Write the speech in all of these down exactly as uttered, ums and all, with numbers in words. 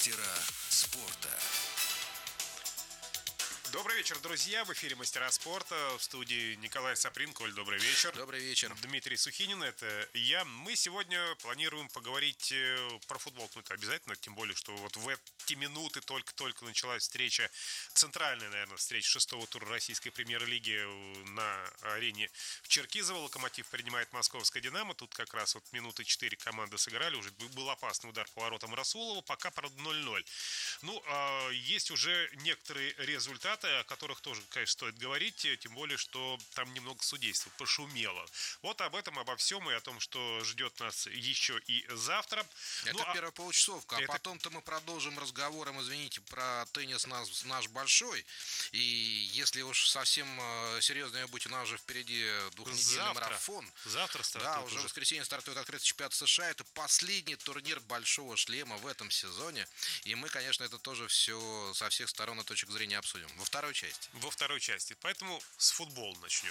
Мастера спорта. Добрый вечер, друзья. В эфире «Мастера спорта». В студии Николай Саприн. Коль, добрый вечер. Добрый вечер. Дмитрий Сухинин, это я. Мы сегодня планируем поговорить про футбол. Ну, это обязательно, тем более, что вот в эти минуты только-только началась встреча, центральная, наверное, встреча шестого тура российской премьер-лиги на арене в Черкизово. «Локомотив» принимает московское «Динамо». Тут как раз вот минуты четыре команды сыграли. Уже был опасный удар по воротам Расулова. Пока, правда, ноль-ноль. Ну, а есть уже некоторые результаты, о которых тоже, конечно, стоит говорить, тем более, что там немного судейства пошумело. Вот об этом, обо всем и о том, что ждет нас еще и завтра. Это ну, первая получасовка, а это... потом-то мы продолжим разговором, извините, про теннис наш, наш большой. И если уж совсем серьезно быть, у нас же впереди двухнедельный завтра. марафон. Завтра стартует. Да, уже, уже в воскресенье стартует открытый чемпионат США. Это последний турнир большого шлема в этом сезоне. И мы, конечно, это тоже все со всех сторон и точек зрения обсудим. Во второй части. Во второй части. Поэтому с футбола начнем.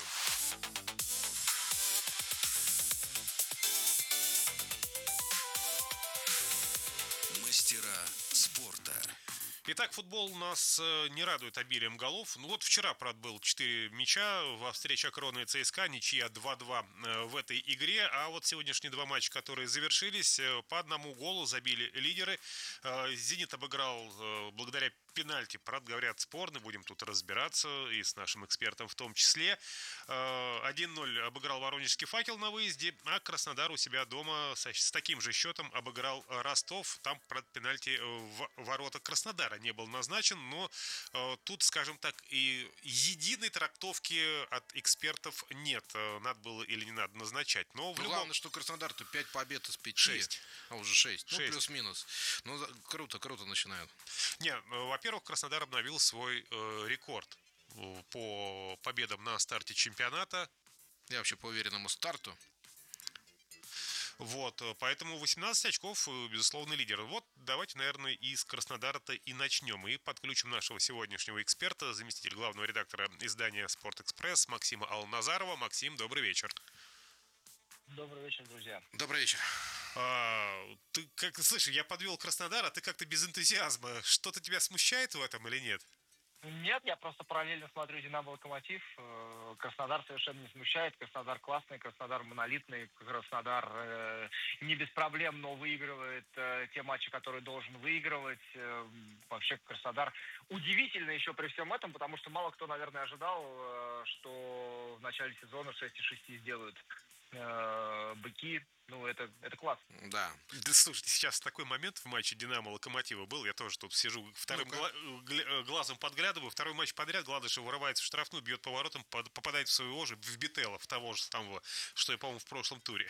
Мастера спорта. Итак, футбол нас не радует обилием голов. Ну вот вчера, правда, было четыре мяча во встрече Акрона и ЦСКА, ничья два-два в этой игре. А вот сегодняшние два матча, которые завершились, по одному голу забили лидеры. «Зенит» обыграл благодаря пенальти, правда, говорят, спорный, будем тут разбираться, и с нашим экспертом в том числе. один-ноль обыграл Воронежский «Факел» на выезде, а Краснодар у себя дома с, с таким же счетом обыграл Ростов. Там, правда, пенальти в ворота Краснодара не был назначен, но тут, скажем так, и единой трактовки от экспертов нет. Надо было или не надо назначать. Но в ну, любом... главное, что Краснодар-то пять побед из пяти. шесть. А уже шесть. шесть. Ну, плюс-минус. Ну, круто, круто начинают. Не, во-первых, Краснодар обновил свой э, рекорд по победам на старте чемпионата. Я вообще по уверенному старту. Вот, поэтому восемнадцать очков, безусловно, лидер. Вот давайте, наверное, из Краснодара-то и начнем. И подключим нашего сегодняшнего эксперта, заместитель главного редактора издания «Спортэкспресс» Максима Алназарова. Максим, добрый вечер. Добрый вечер, друзья. Добрый вечер. А, ты как, слышишь, я подвел Краснодар, а ты как-то без энтузиазма. Что-то тебя смущает в этом или нет? Нет, я просто параллельно смотрю «Динамо», «Локомотив». Краснодар совершенно не смущает. Краснодар классный, Краснодар монолитный. Краснодар э, не без проблем, но выигрывает э, те матчи, которые должен выигрывать. Э, вообще Краснодар удивительно еще при всем этом, потому что мало кто, наверное, ожидал, э, что в начале сезона шесть из шести сделают э, быки. Ну, это, это класс. Да. Да, слушайте, сейчас такой момент в матче «Динамо-Локомотива» был. Я тоже тут сижу, вторым гла- гля- глазом подглядываю. Второй матч подряд Гладышев вырывается в штрафную, бьет по воротам, под- попадает в своего же, в Бителла, в того же самого, что и, по-моему, в прошлом туре.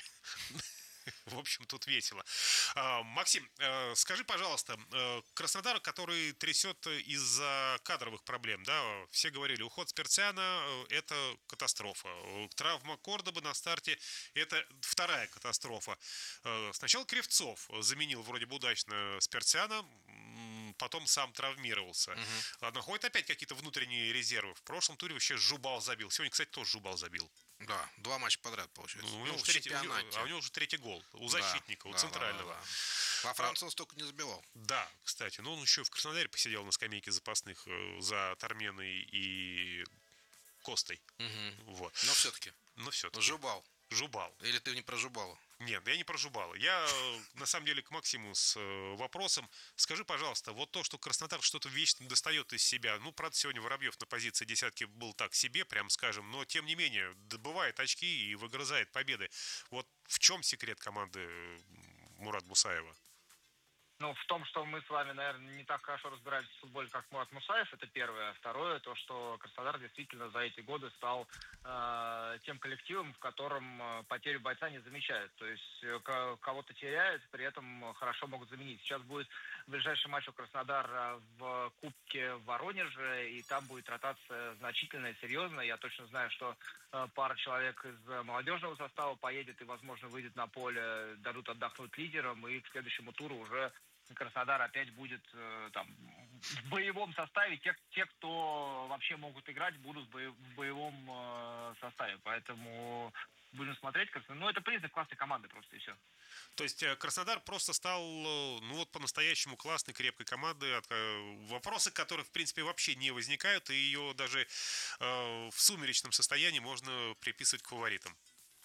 В общем, тут весело. Максим, скажи, пожалуйста, Краснодар, который трясет из-за кадровых проблем, да, все говорили, уход Спиртсяна – это катастрофа. Травма Кордобы на старте – это вторая катастрофа. Сначала Кривцов заменил вроде бы удачно Спиртсяна, потом сам травмировался. Угу. Ладно, ходят опять какие-то внутренние резервы. В прошлом туре вообще Жубал забил. Сегодня, кстати, тоже Жубал забил. Да, два матча подряд, получается. Ну, у него ну, уже третий, у него, а у него уже третий гол. У защитника, да, у центрального. Да, да, да. Во Франции он столько не забивал. Да, кстати. Но он еще в Краснодаре посидел на скамейке запасных за Тарменой и Костой. Угу. Вот. Но все-таки. Но все-таки. Жубал. Жубал. Или ты не про Жубала? Нет, я не про Жубала. Я, на самом деле, к Максиму с вопросом. Скажи, пожалуйста, вот то, что Краснодар что-то вечно достает из себя. Ну, правда, сегодня Воробьев на позиции десятки был так себе, прям скажем. Но, тем не менее, добывает очки и выгрызает победы. Вот в чем секрет команды Мурата Мусаева? Ну, в том, что мы с вами, наверное, не так хорошо разбирались в футболе, как Мурат Мусаев, это первое. Второе, то, что Краснодар действительно за эти годы стал э, тем коллективом, в котором потерю бойца не замечают. То есть к- кого-то теряют, при этом хорошо могут заменить. Сейчас будет ближайший матч у Краснодара в Кубке в Воронеже, и там будет ротация значительная, серьезная. Я точно знаю, что э, пара человек из молодежного состава поедет и, возможно, выйдет на поле, дадут отдохнуть лидерам, и к следующему туру уже Краснодар опять будет э, там в боевом составе. Те, те, кто вообще могут играть, будут в, боев, в боевом э, составе. Поэтому будем смотреть. Ну, это признак классной команды просто, и все. То есть Краснодар просто стал, ну вот, по-настоящему классной, крепкой командой, вопросы которых, в принципе, вообще не возникают, и ее даже э, в сумеречном состоянии можно приписывать к фаворитам.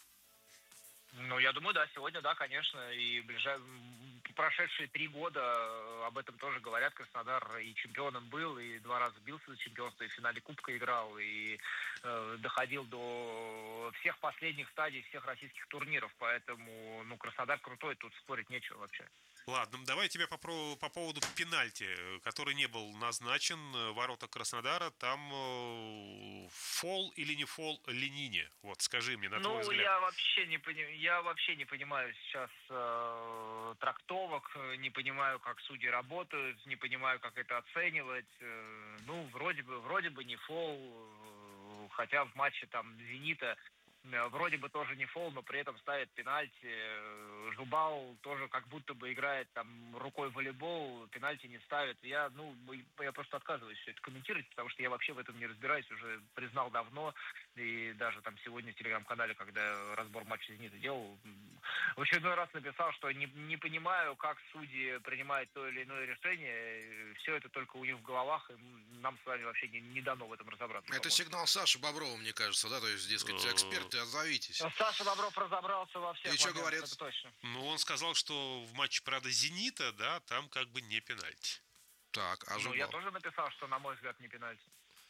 Ну, я думаю, да, сегодня, да, конечно, и ближай... прошедшие три года об этом тоже говорят. Краснодар и чемпионом был, и два раза бился за чемпионство, и в финале Кубка играл, и э, доходил до всех последних стадий всех российских турниров, поэтому, ну, Краснодар крутой, тут спорить нечего вообще. Ладно, давай тебя по, по поводу пенальти, который не был назначен, ворота Краснодара, там э, фол или не фол Ленине? Вот, скажи мне, на ну, твой взгляд. Я вообще не, пони... я вообще не понимаю сейчас э, трактовок, не понимаю, как судьи работают, не понимаю, как это оценивать. Э, ну, вроде бы, вроде бы не фол, э, хотя в матче там «Зенита» вроде бы тоже не фол, но при этом ставит пенальти. Жубал тоже как будто бы играет там рукой в волейбол, пенальти не ставит. Я, ну, я просто отказываюсь все это комментировать, потому что я вообще в этом не разбираюсь, уже признал давно. И даже там сегодня в телеграм-канале, когда разбор матча «Зенита» делал, в очередной раз написал, что не, не понимаю, как судьи принимают то или иное решение. Все это только у них в головах, и нам с вами вообще не, не дано в этом разобраться. Это по-моему. Сигнал Саши Боброва, мне кажется, да? То есть, дескать, эксперты, отзовитесь. Саша Бобров разобрался во всех. И что говорит? Это точно. Ну, он сказал, что в матче, правда, «Зенита», да, там как бы не пенальти. Так, а Жубал? Ну, я тоже написал, что, на мой взгляд, не пенальти.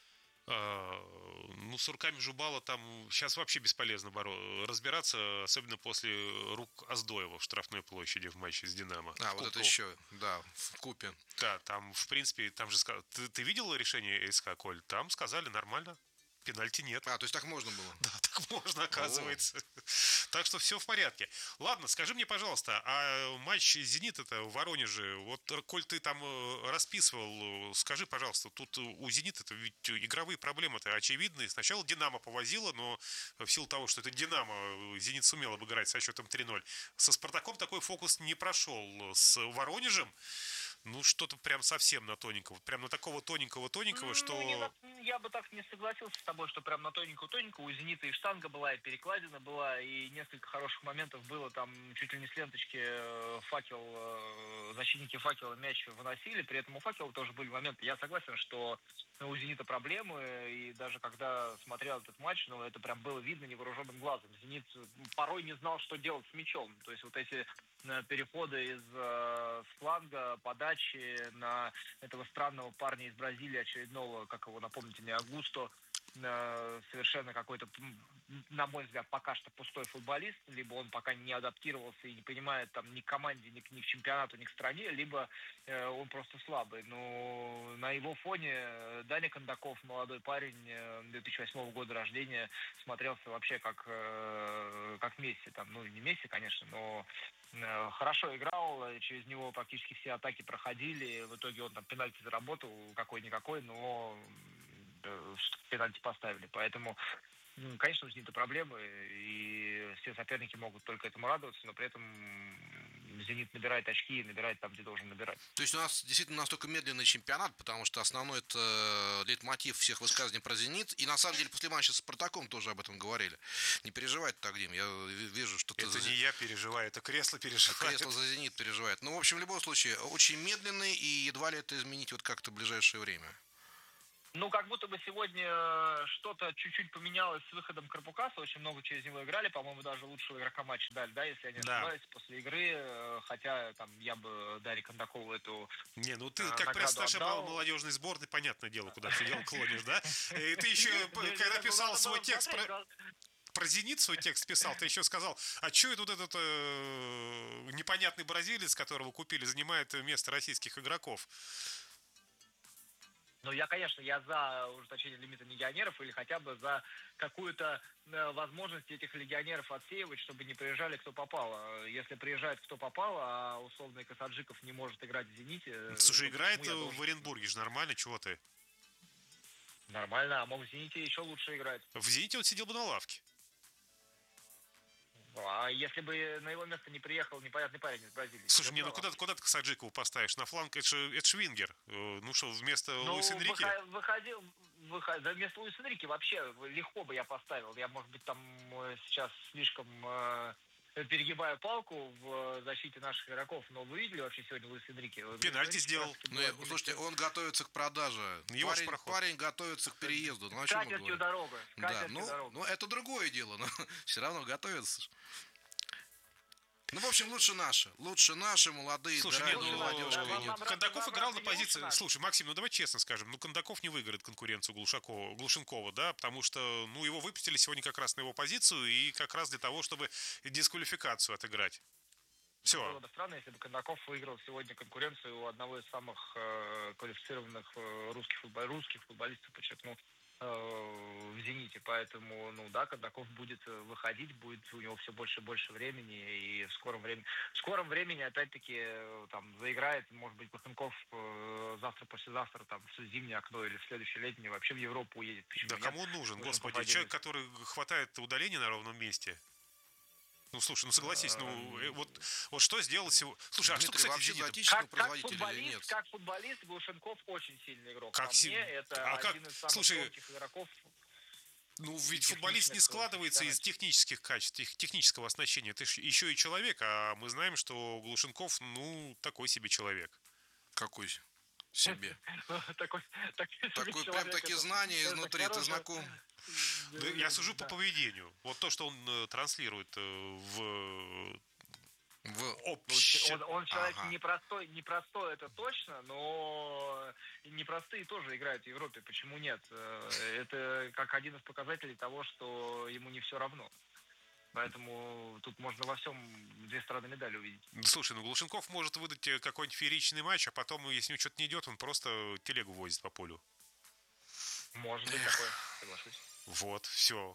А, ну, с руками Жубала там сейчас вообще бесполезно боро- разбираться, особенно после рук Оздоева в штрафной площади в матче с «Динамо». А, вот это еще, да, в купе. Да, там, в принципе, там же... Ты, ты видел решение СК, Коль? Там сказали нормально. Пенальти нет. А, то есть так можно было? Да, так можно, оказывается. О. Так что все в порядке. Ладно, скажи мне, пожалуйста, а матч «Зенит»-то в Воронеже, вот, коль ты там расписывал, скажи, пожалуйста, тут у «Зенита»-то ведь игровые проблемы-то очевидные. Сначала «Динамо» повозило, но в силу того, что это «Динамо», «Зенит» сумел обыграть со счетом три ноль. Со «Спартаком» такой фокус не прошел. С «Воронежем» ну, что-то прям совсем на тоненького. Прям на такого тоненького-тоненького, ну, что... Не, я бы так не согласился с тобой, что прям на тоненького-тоненького. У «Зенита» и штанга была, и перекладина была, и несколько хороших моментов было. Там чуть ли не с ленточки факел, защитники «Факела» мяч выносили. При этом у «Факела» тоже были моменты. Я согласен, что у «Зенита» проблемы, и даже когда смотрел этот матч, ну, это прям было видно невооруженным глазом. «Зенит» порой не знал, что делать с мячом. То есть вот эти переходы из э, с фланга, подачи на этого странного парня из Бразилии, очередного, как его, напомните мне, Агусто, э, совершенно какой-то, на мой взгляд, пока что пустой футболист, либо он пока не адаптировался и не понимает там ни к команде, ни к, ни к чемпионату, ни к стране, либо э, он просто слабый. Но на его фоне Даня Кондаков, молодой парень, э, две тысячи восьмого года рождения, смотрелся вообще как, э, как Месси. Там, ну, не Месси, конечно, но хорошо играл, через него практически все атаки проходили, в итоге он там пенальти заработал, какой-никакой, но пенальти поставили, поэтому, конечно, у «Зенита» проблемы, и все соперники могут только этому радоваться, но при этом «Зенит» набирает очки и набирает там, где должен набирать. То есть у нас действительно настолько медленный чемпионат, потому что основной это лейтмотив всех высказываний про «Зенит», и на самом деле после матча с «Спартаком» тоже об этом говорили. Не переживай, так, Дим, я вижу, что ты... Это за... не я переживаю, это кресло переживает. Кресло за «Зенит» переживает. Ну, в общем, в любом случае, очень медленный, и едва ли это изменить вот как-то в ближайшее время. Ну, как будто бы сегодня что-то чуть-чуть поменялось с выходом Карпукаса. Очень много через него играли. По-моему, даже лучшего игрока матча дали, да, если я не ошибаюсь, да. После игры. Хотя там я бы Дарье Кондакову эту Не, ну ты как пресс-старший молодежной сборной, понятное дело, куда ты дело клонишь, да? И ты еще, когда писал свой текст про... Про «Зенит» свой текст писал, ты еще сказал, а что это вот этот э, непонятный бразилец, которого купили, занимает место российских игроков? Ну, я, конечно, я за ужесточение лимита легионеров или хотя бы за какую-то э, возможность этих легионеров отсеивать, чтобы не приезжали кто попало. Если приезжает кто попало, а условный Касаджиков не может играть в «Зените». Слушай, играет должен... в Оренбурге же нормально, чего ты? Нормально, а мог в «Зените» еще лучше играть. В «Зените» он сидел бы на лавке. А если бы на его место не приехал непонятный парень из Бразилии? Слушай, не, ну куда, куда ты Саджикову поставишь? На фланг, это же это Швингер. Ну что, вместо Ну, Луис Энрике? выходил, выходил, да, вместо Луис Энрике вообще легко бы я поставил. Я, может быть, там сейчас слишком э, перегибаю палку в защите наших игроков, но вы видели вообще сегодня Луис Энрике? Пенальти сделал. Ну, я, слушайте, он готовится к продаже. Его Парень, парень готовится к переезду. Ну, о с чем мы катертью говорим? дорога. С Да, катертью ну, дорога. ну, это другое дело, но все равно готовится. Ну, в общем, лучше наши. Лучше наши, молодые, Слушай, дорогие, не, ну, молодежь. да, вам- нет. вам- Кондаков вам играл на разве не позиции... лучше нас? Слушай, Максим, ну давай честно скажем, ну Кондаков не выиграет конкуренцию Глушакова, Глушенкова, да, потому что, ну, его выпустили сегодня как раз на его позицию и как раз для того, чтобы дисквалификацию отыграть. Все. Было бы странно, если бы Кондаков выиграл сегодня конкуренцию у одного из самых э, квалифицированных э, русских, футбол, русских футболистов, подчеркну, э, в «Зените». Поэтому, ну да, Кондаков будет выходить, будет у него все больше и больше времени, и в скором времени, в скором времени опять-таки э, там заиграет, может быть, Костенков э, завтра, послезавтра, там, в зимнее окно или в следующее летнее вообще в Европу уедет. Почему Да нет? кому он нужен, Костенков господи? один Человек, из- который хватает удаления на ровном месте. Ну, слушай, ну согласись, ну, э, вот, вот что сделал сегодня... Слушай, а что, Дмитрий, кстати, вообще с за «Зенитом»? отечественного Как, как, производителя или футболист, нет? как футболист Глушенков очень сильный игрок. Как По си- мне, это а как- один из самых слушай, тонких игроков. Ну, ведь техничных, футболист не э, складывается из технических качеств, тех- технического оснащения. Ты ж еще и человек, а мы знаем, что Глушенков, ну, такой себе человек. Какой себе? Такой, такой, Такой прям такие знания изнутри, ты знаком? Да, я сужу по поведению. Вот то, что он э, транслирует э, в В... общем. Он, он человек Ага. непростой, непростой, это точно, но и непростые тоже играют в Европе. Почему нет? Э, Это как один из показателей того, что ему не все равно. Поэтому тут можно во всем две стороны медали увидеть. Слушай, ну Глушенков может выдать э, какой-нибудь фееричный матч, а потом, если ему что-то не идет, он просто телегу возит по полю. Может быть такое, соглашусь. Вот, все.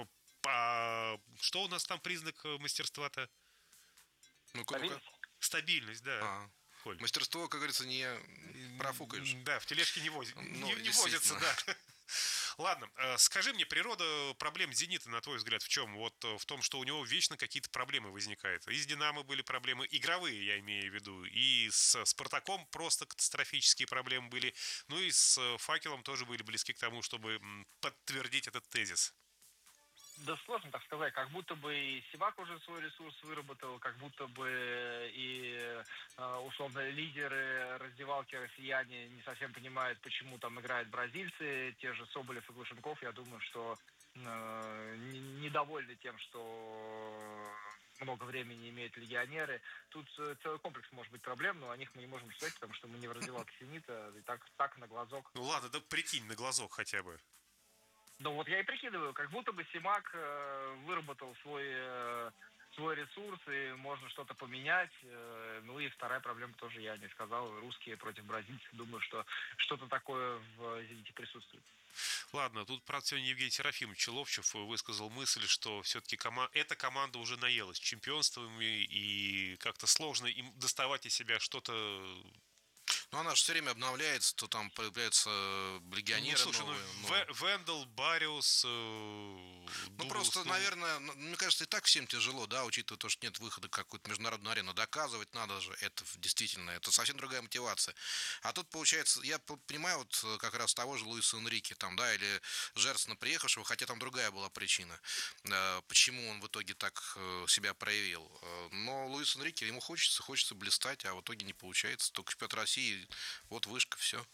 А что у нас там признак э, мастерства-то? Ну-ка, ну-ка. Стабильность, да. А, Коль. мастерство, как говорится, не профукаешь. Да, в тележке не, возят, Ну, не, не возятся, действительно. да. Ладно, э, скажи мне, природа проблем «Зенита», на твой взгляд, в чем? Вот э, в том, что у него вечно какие-то проблемы возникают. И с «Динамо» были проблемы, игровые, я имею в виду, и с «Спартаком» просто катастрофические проблемы были, ну и с э, «Факелом» тоже были близки к тому, чтобы м, подтвердить этот тезис. Да сложно так сказать, как будто бы и Сивак уже свой ресурс выработал, как будто бы и, э, условно, лидеры раздевалки россияне не совсем понимают, почему там играют бразильцы, те же Соболев и Глушенков, я думаю, что э, не- недовольны тем, что много времени имеют легионеры. Тут э, целый комплекс может быть проблем, но о них мы не можем сказать, потому что мы не в раздевалке «Зенита», и так, так на глазок. Ну ладно, да прикинь, на глазок хотя бы. Ну вот я и прикидываю, как будто бы Симак э, выработал свой, э, свой ресурс, и можно что-то поменять. Э, ну и вторая проблема тоже я не сказал. Русские против бразильцев. Думаю, что что-то такое в «Зените» присутствует. Ладно, тут, правда, сегодня Евгений Серафимович Ловчев высказал мысль, что все-таки кома... эта команда уже наелась чемпионствами, и как-то сложно им доставать из себя что-то. Ну, она же все время обновляется, то там появляются легионеры ну, слушай, новые. ну, новые. Ве- Вендел, Бариус, э, Ну, Дуглас, просто, ну, наверное, ну, мне кажется, и так всем тяжело, да, учитывая то, что нет выхода в какую-то международную арену. Доказывать надо же, это действительно, это совсем другая мотивация. А тут, получается, я п- понимаю, вот как раз того же Луиса Энрике, там, да, или Жерсона приехавшего, хотя там другая была причина, э, почему он в итоге так э, себя проявил. Э, Но Луис Энрике, ему хочется, хочется блистать, а в итоге не получается. Только чемпионат России, вот вышка, все.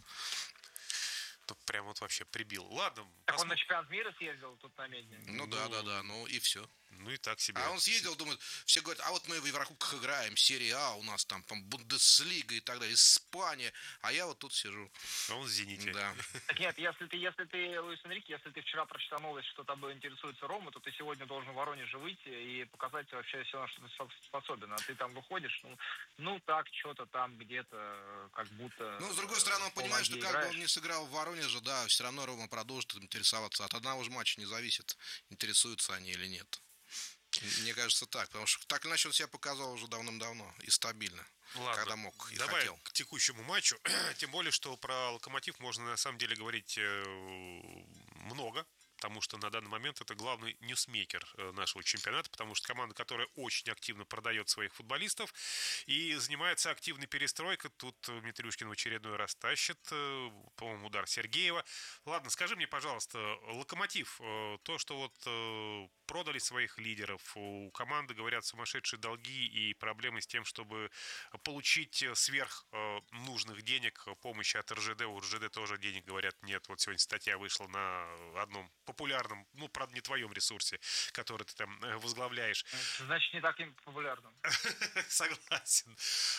то прям вот вообще прибил. Ладно, Так он на посмотрим. чемпионат мира съездил тут на медне. Ну, да, да, да, ну и все. Ну и так себе. А он съездил, думает, все говорят, а вот мы в Еврокубках играем, серия А у нас там, там Бундеслига и так далее, Испания, а я вот тут сижу. А он в «Зените». Да. Так нет, если ты, если ты, Луис Энрике, если ты вчера прочитал новость, что тобой интересуется Рома, то ты сегодня должен в Воронеже выйти и показать вообще все, на что ты спо- способен. А ты там выходишь, ну, ну так, что-то там где-то, э, как будто... Ну, с другой э, стороны, он понимает, что полноги как бы играешь. он не сыграл в Воронеже, да, все равно Рома продолжит интересоваться. От одного же матча не зависит, интересуются они или нет. Мне кажется так, потому что так или иначе он себя показал уже давным-давно и стабильно, Ладно, когда мог и давай хотел. к текущему матчу. Тем более, что про «Локомотив» можно на самом деле говорить э, много. потому что на данный момент это главный ньюсмейкер нашего чемпионата, потому что команда, которая очень активно продает своих футболистов и занимается активной перестройкой. Тут Митрюшкин в очередной раз тащит, по-моему, удар Сергеева. Ладно, скажи мне, пожалуйста, Локомотив, то, что вот продали своих лидеров, у команды, говорят, сумасшедшие долги и проблемы с тем, чтобы получить сверх нужных денег помощи от эр жэ дэ. У эр жэ дэ тоже денег, говорят, нет. Вот сегодня статья вышла на одном популярном, ну, правда, не твоем ресурсе, который ты там возглавляешь. Значит, не таким популярным. Согласен.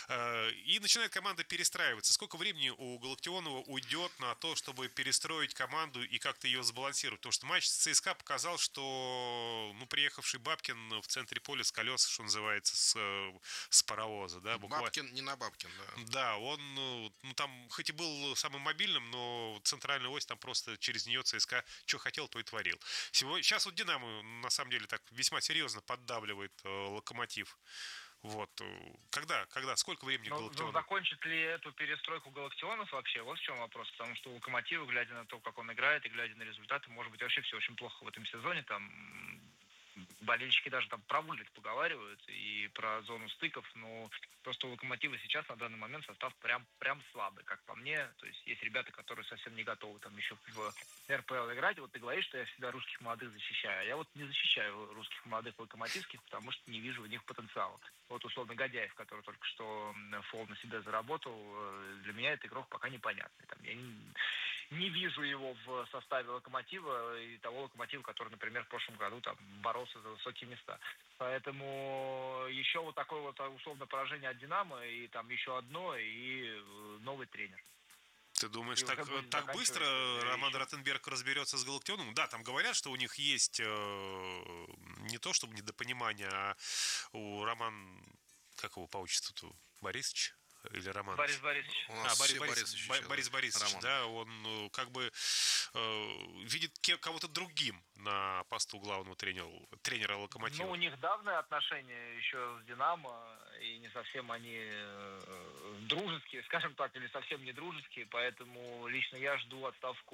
И начинает команда перестраиваться. Сколько времени у Галактионова уйдет на то, чтобы перестроить команду и как-то ее сбалансировать? Потому что матч с ЦСКА показал, что ну, приехавший Бабкин в центре поля с колес, что называется, с, с паровоза, да, буквально. Бабкин не на Бабкин, да. Да, он, ну, там, хоть и был самым мобильным, но центральная ось, там просто через нее ЦСКА что хотел, то и творил. Сегодня, сейчас вот Динамо, на самом деле, так весьма серьезно поддавливает э, Локомотив. Вот. Когда, когда, сколько времени ну, Галактионов? Ну, закончит ли эту перестройку Галактионов вообще? Вот в чем вопрос. Потому что у Локомотива, глядя на то, как он играет, и глядя на результаты, может быть, вообще все очень плохо в этом сезоне. Там болельщики даже там про вылет поговаривают и про зону стыков, но просто у Локомотива сейчас на данный момент состав прям, прям слабый, как по мне. То есть есть ребята, которые совсем не готовы там еще в эр пэ эл играть. Вот ты говоришь, что я всегда русских молодых защищаю. А я вот не защищаю русских молодых локомотивских, потому что не вижу в них потенциала. Вот условно Гадяев, который только что фол на себя заработал, для меня этот игрок пока непонятный. Там, я не, не вижу его в составе Локомотива и того Локомотива, который, например, в прошлом году там боролся за высокие места. Поэтому еще вот такое вот условно поражение от Динамо, и там еще одно, и новый тренер. Ты думаешь, так, так быстро Роман Ротенберг разберется с Галактионом? Да, там говорят, что у них есть э, не то чтобы недопонимание, а у Роман, как его по отчеству-то, Борисович? Или Роман? Борис Борисович. У нас а, Борис, Борисович, Борис, Борис Борисович, Роман. да, он ну, как бы э, видит кого-то другим на посту главного тренера, тренера Локомотива. Ну, у них давние отношения еще с Динамо, и не совсем они э, дружеские, скажем так, или совсем не дружеские, поэтому лично я жду отставку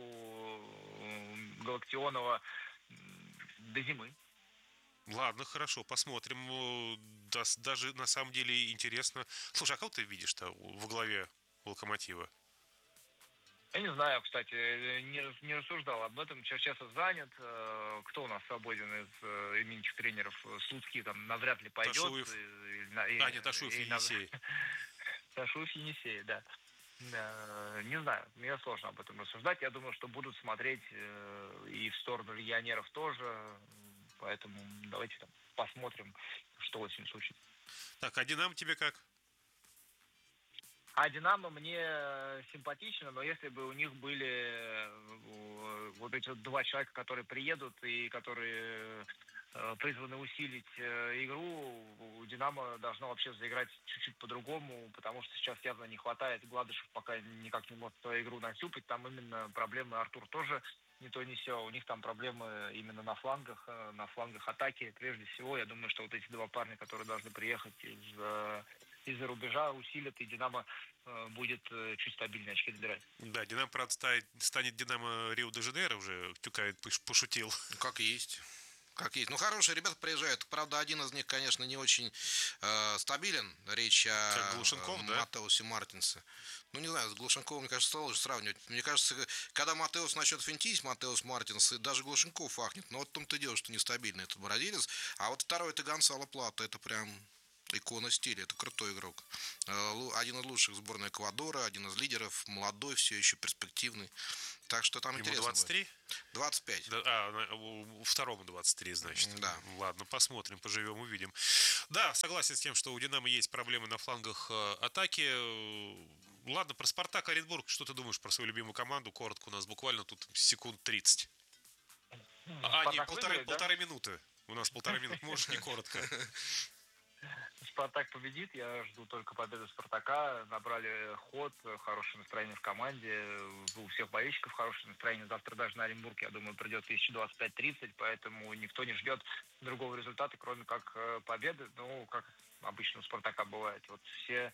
Галактионова до зимы. Ладно, хорошо, посмотрим. Даже на самом деле интересно. Слушай, а кого ты видишь-то во главе Локомотива? Я не знаю, кстати, не, не рассуждал об этом. Черчесов занят. Кто у нас свободен из именитых тренеров? Слуцкий там навряд ли пойдет. Ташуев. И, а, нет, Ташуев и Енисей. Ташуев и Енисей, да. Не знаю, мне сложно об этом рассуждать. Я думаю, что будут смотреть и в сторону легионеров тоже. Поэтому давайте там посмотрим, что очень случится. Так, а Динамо тебе как? А Динамо мне симпатично, но если бы у них были вот эти вот два человека, которые приедут и которые призваны усилить игру, у Динамо должно вообще заиграть чуть-чуть по-другому, потому что сейчас явно не хватает. Гладышев пока никак не может свою игру нащупать. Там именно проблемы. Артур тоже не то, не сё. У них там проблемы именно на флангах, на флангах атаки. Прежде всего, я думаю, что вот эти два парня, которые должны приехать из из-за рубежа, усилят, и Динамо э, будет э, чуть стабильнее очки набирать. Да, Динамо, правда, станет, станет Динамо Рио-де-Жанейро уже, Тюкаев пошутил. Как есть. Как есть. Ну, хорошие ребята приезжают. Правда, один из них, конечно, не очень э, стабилен. Речь о как Глушенков, э, да? Матеусе Мартинсе. Ну, не знаю, с Глушенковым, мне кажется, сложно сравнивать. Мне кажется, когда Матеус начнет финтить, Матеус Мартинс, и даже Глушенков ахнет. Но вот в том-то и дело, что нестабильный этот бразилец. А вот второй, это Гонсало Плата. Это прям икона стиля, это крутой игрок. Один из лучших в сборной Эквадора, один из лидеров, молодой, все еще перспективный. Так что там Ему интересно. двадцать три? двадцать пять. Да, а, второму двадцать три, значит. Да. Ладно, посмотрим, поживем, увидим. Да, согласен с тем, что у Динамо есть проблемы на флангах атаки. Ладно, про Спартак Оренбург. Что ты думаешь про свою любимую команду? Коротко, у нас буквально тут секунд тридцать. А, Спартак нет, полторы, выиграет, да? полторы минуты. У нас полторы минуты, может, не коротко. Спартак победит, я жду только победы Спартака. Набрали ход, хорошее настроение в команде, у всех болельщиков хорошее настроение. Завтра даже на Оренбург, я думаю, придет тысяча двадцать пять тридцать, поэтому никто не ждет другого результата, кроме как победы. Ну, как обычно у Спартака бывает. Вот все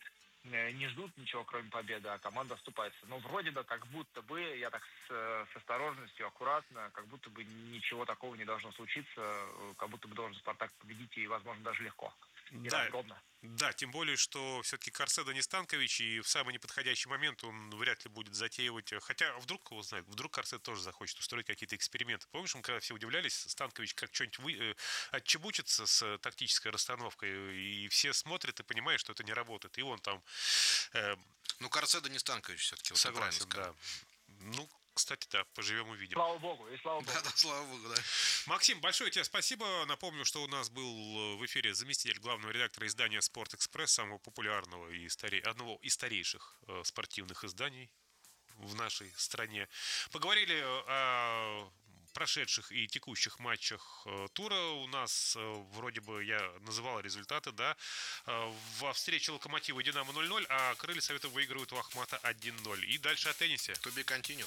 не ждут ничего, кроме победы, а команда оступается. Но вроде бы, как будто бы, я так с, с осторожностью, аккуратно, как будто бы ничего такого не должно случиться, как будто бы должен «Спартак» победить, и, возможно, даже легко. И Да, разгромно. да, тем более, что все-таки Карседо не Станкович, и в самый неподходящий момент он вряд ли будет затеивать. Хотя вдруг его знает, вдруг Карседо тоже захочет устроить какие-то эксперименты. Помнишь, мы когда все удивлялись, Станкович как что-нибудь вы, э, отчебучится с тактической расстановкой, и все смотрят и понимают, что это не работает. И он там... Э, Ну, Карседо не Станкович все-таки. Вот согласен, да. Ну, кстати, да, поживем увидим. Слава богу, и слава богу. Да, да, слава богу, да. Максим, большое тебе спасибо. Напомню, что у нас был в эфире заместитель главного редактора издания «Спорт-экспресс», самого популярного и старей... одного из старейших э, спортивных изданий в нашей стране. Поговорили о прошедших и текущих матчах э, тура. У нас э, вроде бы я называл результаты, да. Э, во встрече «Локомотива» и «Динамо» ноль ноль, а «Крылья Советов» выигрывают у «Ахмата» один ноль. И дальше о теннисе. To be continued.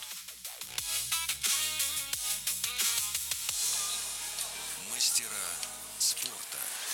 Мастера спорта.